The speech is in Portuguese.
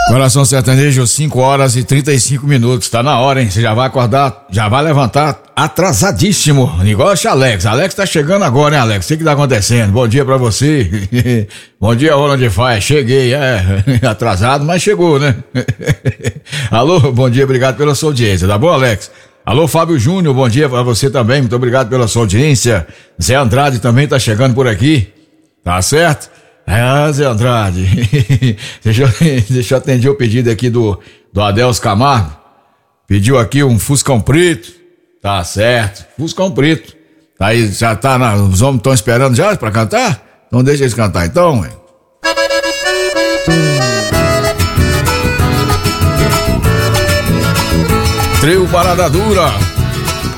Coração Sertanejo, 5 horas e 35 minutos. Tá na hora, hein? Você já vai acordar, já vai levantar atrasadíssimo. Igual o Alex. Alex tá chegando agora, hein, Alex? O que tá acontecendo? Bom dia pra você. Bom dia, Ronald Faz. Cheguei, atrasado, mas chegou, né? Alô, bom dia, obrigado pela sua audiência. Tá bom, Alex? Alô, Fábio Júnior, bom dia pra você também. Muito obrigado pela sua audiência. Zé Andrade também tá chegando por aqui. Tá certo? Zé Andrade. Deixa eu atender o pedido aqui do Adelso Camargo. Pediu aqui um Fuscão Preto. Tá certo. Fuscão Preto. Tá aí, já tá os homens estão esperando já pra cantar? Então deixa eles cantar então, ué. Trio Parada Dura.